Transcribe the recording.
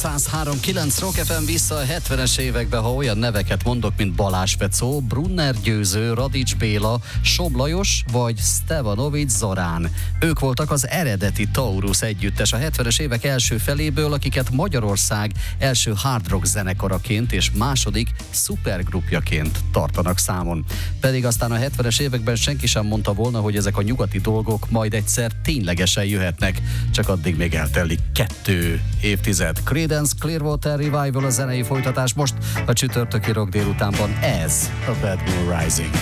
103.9 Rock FM vissza a 70-es évekbe, ha olyan neveket mondok, mint Balázs Fecó, Brunner Győző, Radics Béla, Sob Lajos vagy Stevanovics Zorán. Ők voltak az eredeti Taurus együttes a 70-es évek első feléből, akiket Magyarország első hard rock zenekaraként és második szupergrupjaként tartanak számon. Pedig aztán a 70-es években senki sem mondta volna, hogy ezek a nyugati dolgok majd egyszer ténylegesen jöhetnek, csak addig még eltelik 2 évtized. Creedence Clearwater Revival a zenei folytatás most a csütörtöki rock délutánban, ez a Bad Moon Rising.